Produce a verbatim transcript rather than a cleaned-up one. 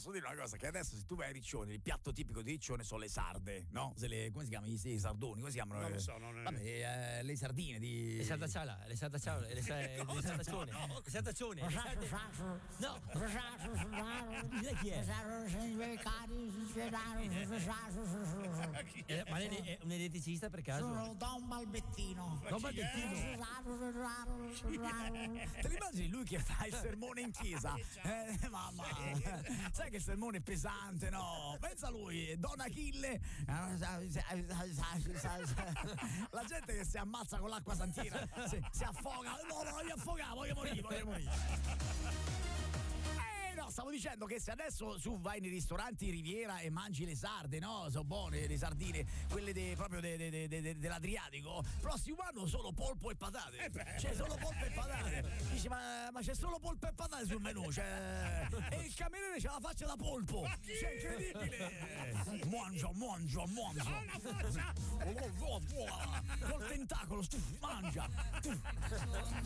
posso dire una cosa, che adesso se tu vai a Riccione, il piatto tipico di Riccione sono le sarde, no? Se le, come si chiamano? I, i sardoni, come si chiamano? Non lo so, non Vabbè, eh, le sardine di... Le sardacciala, le sardacciala, le sardaccione, le sardaccione, le sardaccione. No, lei chi è? Eh, ma lei è un elettricista per caso? Sono Don Balbettino. Don Balbettino. Te li immagini lui che fa il sermone in chiesa? Eh, mamma, sai che il sermone è pesante, no? Pensa a lui, Don Achille, la gente che si ammazza con l'acqua santina, si, si affoga, no, no, voglio affogare, voglio morire, voglio morire. No, stavo dicendo che se adesso su vai nei ristoranti Riviera e mangi le sarde, no? Sono buone le sardine, quelle de, proprio de, de, de, de, dell'Adriatico. Prossimo anno solo polpo e patate. Eh c'è solo polpo e patate. Dici, ma, ma c'è solo polpo e patate sul menù. C'è... E il cameriere c'ha la faccia da polpo. C'è incredibile. Mangia, mangia, mangia. Ha una faccia! Col tentacolo, mangia.